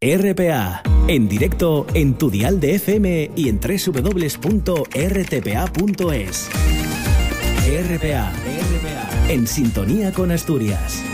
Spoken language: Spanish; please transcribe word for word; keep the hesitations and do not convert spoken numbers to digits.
R P A, en directo en tu dial de F M y en doble u doble u doble u punto r t p a punto es. R P A, R P A, en sintonía con Asturias.